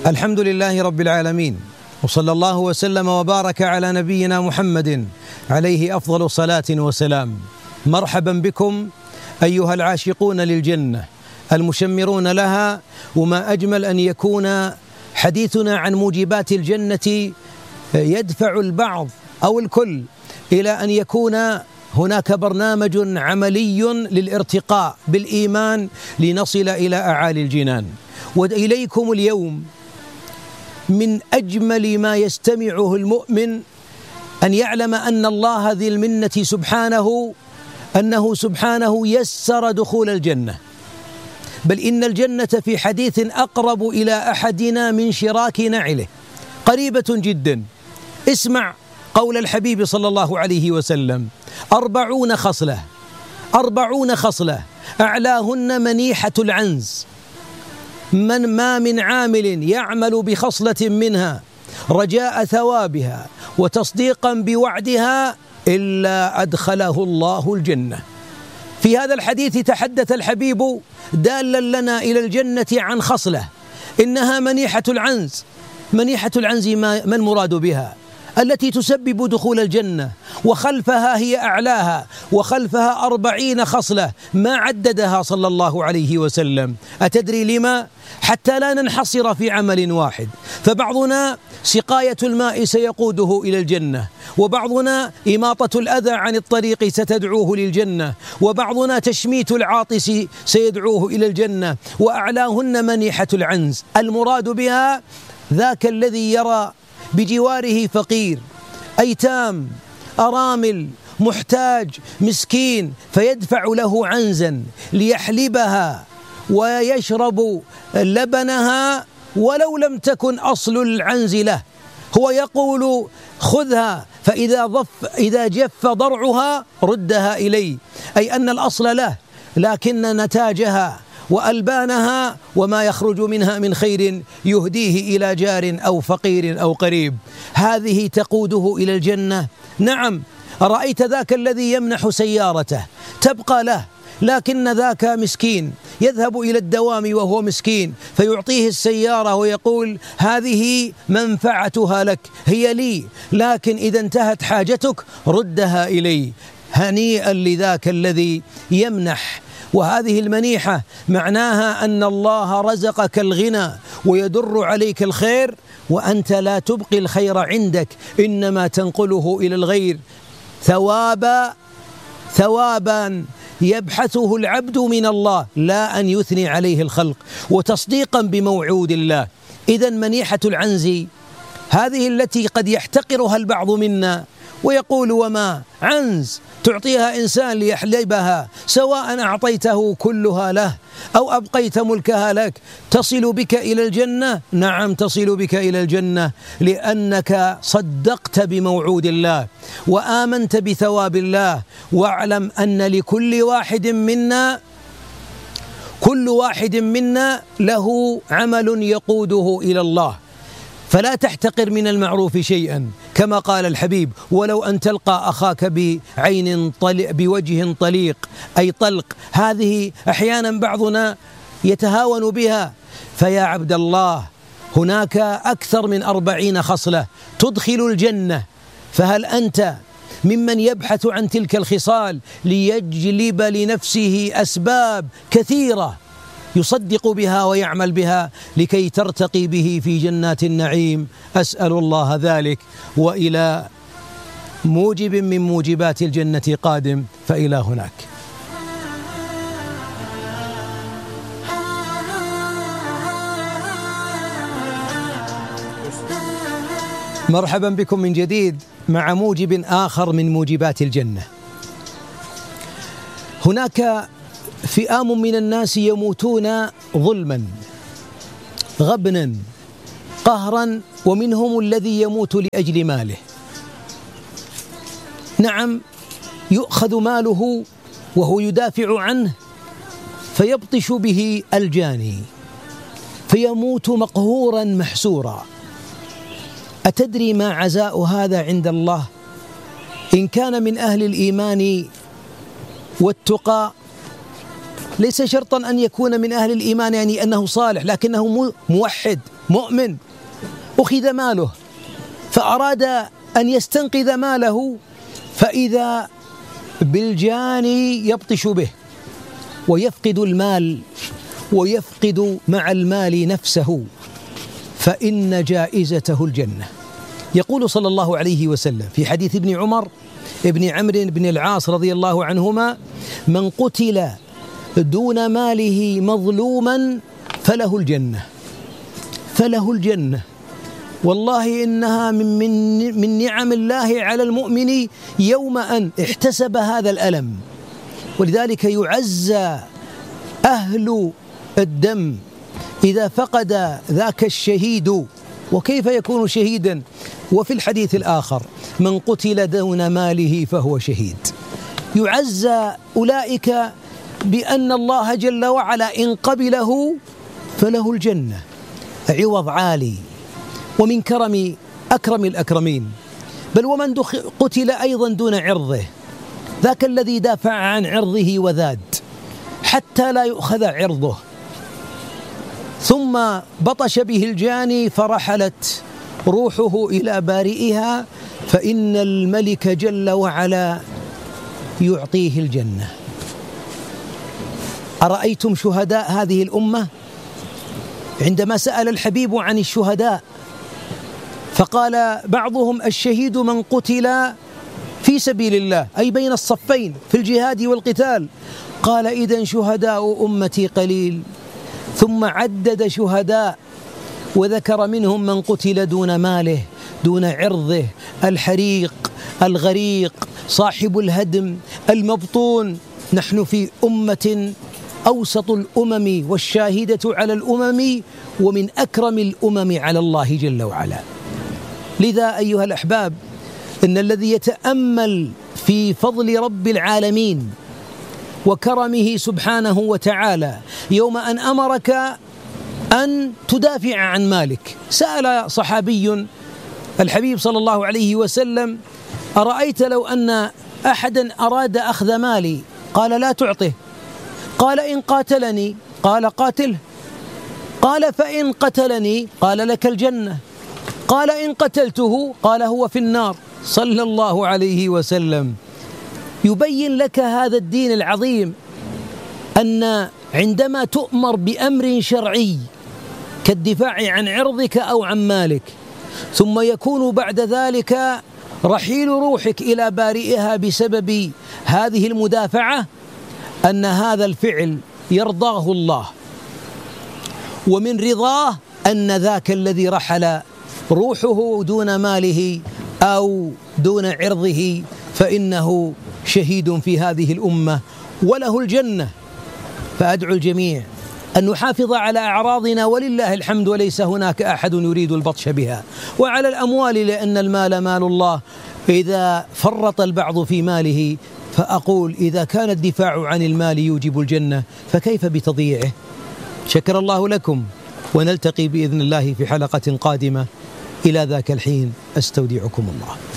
الحمد لله رب العالمين، وصلى الله وسلم وبارك على نبينا محمد عليه أفضل صلاة وسلام. مرحبا بكم أيها العاشقون للجنة المشمرون لها، وما أجمل أن يكون حديثنا عن موجبات الجنة يدفع البعض أو الكل إلى أن يكون هناك برنامج عملي للارتقاء بالإيمان لنصل إلى أعالي الجنان. وإليكم اليوم من أجمل ما يستمعه المؤمن أن يعلم أن الله ذي المنة سبحانه، أنه سبحانه يسر دخول الجنة، بل إن الجنة في حديث أقرب إلى أحدنا من شراك نعله، قريبة جدا. اسمع قول الحبيب صلى الله عليه وسلم: 40 خصلة أعلاهن منيحة العنز، ما من عامل يعمل بخصلة منها رجاء ثوابها وتصديقا بوعدها إلا أدخله الله الجنة. في هذا الحديث تحدث الحبيب دالا لنا إلى الجنة عن خصلة إنها منيحة العنز. منيحة العنز ما المراد بها؟ التي تسبب دخول الجنة، وخلفها هي أعلاها، وخلفها 40 خصلة ما عددها صلى الله عليه وسلم. أتدري لما؟ حتى لا ننحصر في عمل واحد، فبعضنا سقاية الماء سيقوده إلى الجنة، وبعضنا إماطة الأذى عن الطريق ستدعوه للجنة، وبعضنا تشميت العاطس سيدعوه إلى الجنة، وأعلاهن منيحة العنز. المراد بها ذاك الذي يرى بجواره فقير، أيتام، أرامل، محتاج، مسكين، فيدفع له عنزا ليحلبها ويشرب لبنها ولو لم تكن أصل العنز له. هو يقول: خذها، فإذا جف ضرعها ردها إلي، أي أن الأصل له، لكن نتاجها وألبانها وما يخرج منها من خير يهديه إلى جار أو فقير أو قريب، هذه تقوده إلى الجنة. نعم، أرأيت ذاك الذي يمنح سيارته تبقى له، لكن ذاك مسكين يذهب إلى الدوام وهو مسكين، فيعطيه السيارة ويقول: هذه منفعتها لك، هي لي، لكن إذا انتهت حاجتك ردها إلي. هنيئا لذاك الذي يمنح. وهذه المنيحة معناها أن الله رزقك الغنى ويدر عليك الخير، وأنت لا تبقي الخير عندك، إنما تنقله إلى الغير ثوابا يبحثه العبد من الله، لا أن يثني عليه الخلق، وتصديقا بموعود الله. إذن منيحة العنز هذه التي قد يحتقرها البعض منا ويقول: وما عنز تعطيها إنسان ليحلبها، سواء أعطيته كلها له أو أبقيت ملكها لك، تصل بك إلى الجنة؟ نعم، تصل بك إلى الجنة، لأنك صدقت بموعود الله وآمنت بثواب الله. واعلم أن لكل واحد منا له عمل يقوده إلى الله، فلا تحتقر من المعروف شيئا، كما قال الحبيب: ولو أن تلقى أخاك بوجه طليق، أي طلق. هذه أحيانا بعضنا يتهاون بها، فيا عبد الله هناك أكثر من 40 خصلة تدخل الجنة، فهل أنت ممن يبحث عن تلك الخصال ليجلب لنفسه أسباب كثيرة يصدق بها ويعمل بها لكي ترتقي به في جنات النعيم؟ أسأل الله ذلك. وإلى موجب من موجبات الجنة قادم، فإلى هناك. مرحبا بكم من جديد مع موجب آخر من موجبات الجنة. هناك فئام من الناس يموتون ظلما، غبنا، قهرا، ومنهم الذي يموت لأجل ماله. نعم، يؤخذ ماله وهو يدافع عنه فيبطش به الجاني فيموت مقهورا محسورا. أتدري ما عزاء هذا عند الله؟ إن كان من أهل الإيمان والتقى ليس شرطا أن يكون من أهل الإيمان يعني أنه صالح، لكنه موحد مؤمن. أخذ ماله فأراد أن يستنقذ ماله، فإذا بالجاني يبطش به ويفقد المال ويفقد مع المال نفسه، فإن جائزته الجنة. يقول صلى الله عليه وسلم في حديث ابن عمر ابن عمرو بن العاص رضي الله عنهما: من قتل دون ماله مظلوما فله الجنة، فله الجنة. والله إنها من نعم الله على المؤمن يوم أن احتسب هذا الألم. ولذلك يعزى أهل الدم إذا فقد ذاك الشهيد. وكيف يكون شهيدا؟ وفي الحديث الآخر: من قتل دون ماله فهو شهيد. يعزى أولئك بأن الله جل وعلا إن قبله فله الجنة، عوض عالي ومن كرم أكرم الأكرمين. بل ومن قتل أيضا دون عرضه، ذاك الذي دافع عن عرضه وذاد حتى لا يؤخذ عرضه، ثم بطش به الجاني فرحلت روحه إلى بارئها، فإن الملك جل وعلا يعطيه الجنة. أرأيتم شهداء هذه الأمة عندما سأل الحبيب عن الشهداء فقال بعضهم: الشهيد من قتل في سبيل الله، أي بين الصفين في الجهاد والقتال. قال: إذن شهداء أمتي قليل. ثم عدد شهداء وذكر منهم من قتل دون ماله دون عرضه، الحريق، الغريق، صاحب الهدم، المبطون. نحن في أمة أوسط الأمم والشاهدة على الأمم ومن أكرم الأمم على الله جل وعلا. لذا أيها الأحباب، إن الذي يتأمل في فضل رب العالمين وكرمه سبحانه وتعالى يوم أن أمرك أن تدافع عن مالك. سأل صحابي الحبيب صلى الله عليه وسلم: أرأيت لو أن أحدا أراد أخذ مالي؟ قال: لا تعطه. قال: إن قاتلني؟ قال: قاتله. قال: فإن قتلني؟ قال: لك الجنة. قال: إن قتلته؟ قال: هو في النار. صلى الله عليه وسلم. يبين لك هذا الدين العظيم أن عندما تؤمر بأمر شرعي كالدفاع عن عرضك أو عن مالك، ثم يكون بعد ذلك رحيل روحك إلى بارئها بسبب هذه المدافعة، أن هذا الفعل يرضاه الله، ومن رضاه أن ذاك الذي رحل روحه دون ماله أو دون عرضه فإنه شهيد في هذه الأمة وله الجنة. فأدعو الجميع أن نحافظ على أعراضنا ولله الحمد، وليس هناك أحد يريد البطش بها. وعلى الأموال، لأن المال مال الله، إذا فرط البعض في ماله فأقول إذا كان الدفاع عن المال يوجب الجنة فكيف بتضييعه؟ شكر الله لكم، ونلتقي بإذن الله في حلقة قادمة. إلى ذاك الحين أستودعكم الله.